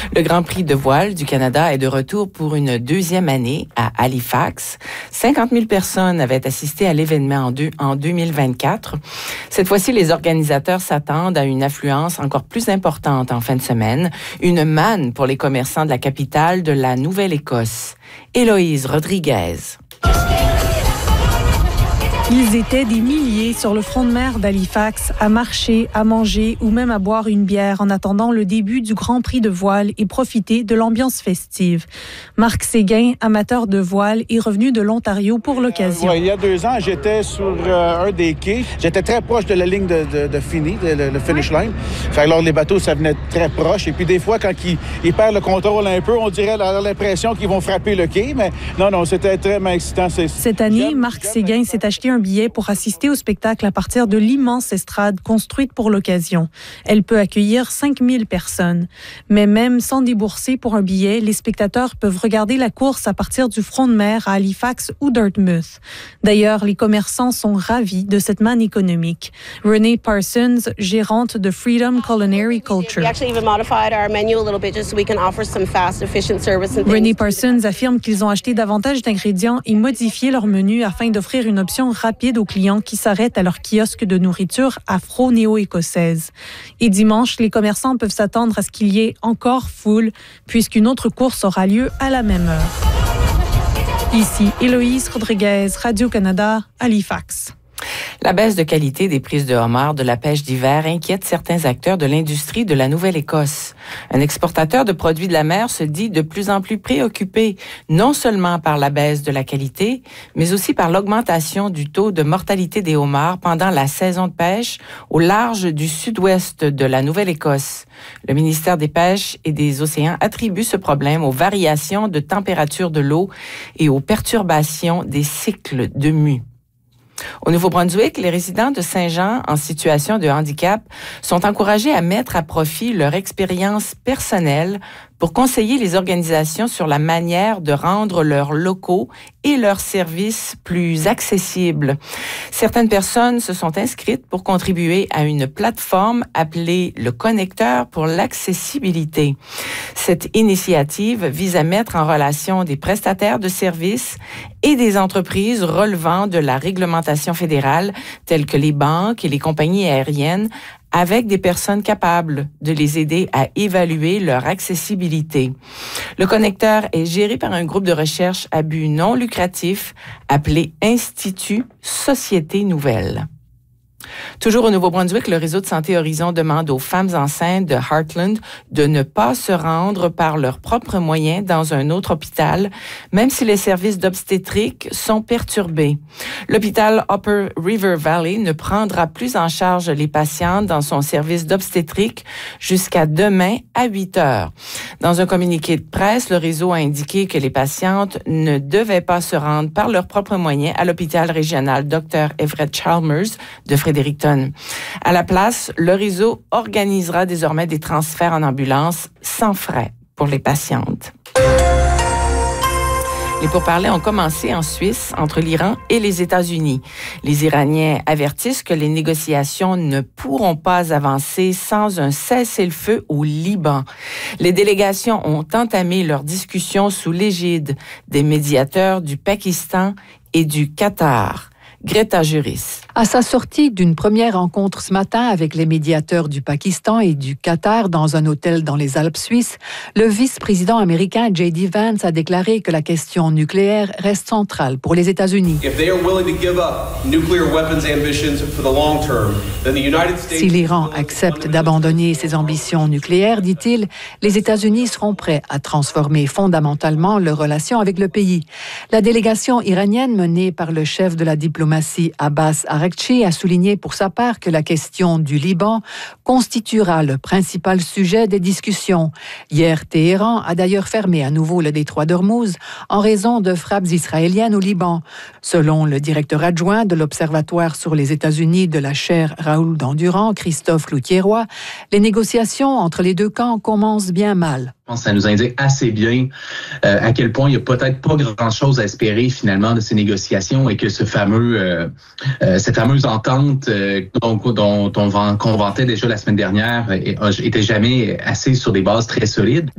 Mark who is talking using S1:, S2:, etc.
S1: Le Grand Prix de voile du Canada est de retour pour une deuxième année à Halifax. 50 000 personnes avaient assisté à l'événement en 2024. Cette fois-ci, les organisateurs s'attendent à une affluence encore plus importante en fin de semaine. Une manne pour les commerçants de la capitale de la Nouvelle-Écosse. Héloïse Rodriguez.
S2: Ils étaient des milliers sur le front de mer d'Halifax à marcher, à manger ou même à boire une bière en attendant le début du Grand Prix de voile et profiter de l'ambiance festive. Marc Séguin, amateur de voile, est revenu de l'Ontario pour l'occasion.
S3: Il y a 2 ans, j'étais sur un des quais. J'étais très proche de la ligne de fini, le finish line. Fait alors les bateaux, ça venait très proche. Et puis des fois, quand ils perdent le contrôle un peu, on dirait l'impression qu'ils vont frapper le quai. Mais non, c'était très excitant.
S2: Cette année, Marc Séguin s'est acheté un billet pour assister au spectacle à partir de l'immense estrade construite pour l'occasion. Elle peut accueillir 5000 personnes. Mais même sans débourser pour un billet, les spectateurs peuvent regarder la course à partir du front de mer à Halifax ou Dartmouth. D'ailleurs, les commerçants sont ravis de cette manne économique. Renee Parsons, gérante de Freedom Culinary Culture. Renee Parsons affirme qu'ils ont acheté davantage d'ingrédients et modifié leur menu afin d'offrir une option rapide aux clients qui s'arrêtent à leur kiosque de nourriture afro-néo-écossaise. Et dimanche, les commerçants peuvent s'attendre à ce qu'il y ait encore foule, puisqu'une autre course aura lieu à la même heure. Ici, Héloïse Rodriguez, Radio-Canada, Halifax.
S1: La baisse de qualité des prises de homard de la pêche d'hiver inquiète certains acteurs de l'industrie de la Nouvelle-Écosse. Un exportateur de produits de la mer se dit de plus en plus préoccupé, non seulement par la baisse de la qualité, mais aussi par l'augmentation du taux de mortalité des homards pendant la saison de pêche au large du sud-ouest de la Nouvelle-Écosse. Le ministère des Pêches et des Océans attribue ce problème aux variations de température de l'eau et aux perturbations des cycles de mue. Au Nouveau-Brunswick, les résidents de Saint-Jean en situation de handicap sont encouragés à mettre à profit leur expérience personnelle pour conseiller les organisations sur la manière de rendre leurs locaux et leurs services plus accessibles. Certaines personnes se sont inscrites pour contribuer à une plateforme appelée le Connecteur pour l'accessibilité. Cette initiative vise à mettre en relation des prestataires de services et des entreprises relevant de la réglementation fédérale, telles que les banques et les compagnies aériennes, avec des personnes capables de les aider à évaluer leur accessibilité. Le Connecteur est géré par un groupe de recherche à but non lucratif appelé Institut Société Nouvelle. Toujours au Nouveau-Brunswick, le réseau de santé Horizon demande aux femmes enceintes de Heartland de ne pas se rendre par leurs propres moyens dans un autre hôpital, même si les services d'obstétrique sont perturbés. L'hôpital Upper River Valley ne prendra plus en charge les patientes dans son service d'obstétrique jusqu'à demain à 8 heures. Dans un communiqué de presse, le réseau a indiqué que les patientes ne devaient pas se rendre par leurs propres moyens à l'hôpital régional Dr. Everett Chalmers de Fredericton. À la place, le réseau organisera désormais des transferts en ambulance sans frais pour les patientes. Les pourparlers ont commencé en Suisse entre l'Iran et les États-Unis. Les Iraniens avertissent que les négociations ne pourront pas avancer sans un cessez-le-feu au Liban. Les délégations ont entamé leurs discussions sous l'égide des médiateurs du Pakistan et du Qatar. Greta Juris.
S4: À sa sortie d'une première rencontre ce matin avec les médiateurs du Pakistan et du Qatar dans un hôtel dans les Alpes suisses, le vice-président américain J.D. Vance a déclaré que la question nucléaire reste centrale pour les États-Unis. Si l'Iran accepte d'abandonner ses ambitions nucléaires, dit-il, les États-Unis seront prêts à transformer fondamentalement leurs relations avec le pays. La délégation iranienne menée par le chef de la diplomatie Abbas Araghchi a souligné pour sa part que la question du Liban constituera le principal sujet des discussions. Hier, Téhéran a d'ailleurs fermé à nouveau le détroit d'Ormuz en raison de frappes israéliennes au Liban. Selon le directeur adjoint de l'Observatoire sur les États-Unis de la chaire Raoul Dandurand, Christophe Louthier-Roy, les négociations entre les deux camps commencent bien mal.
S5: Ça nous indique assez bien à quel point il n'y a peut-être pas grand-chose à espérer finalement de ces négociations et que cette fameuse entente qu'on vantait déjà la semaine dernière était jamais assise sur des bases très solides.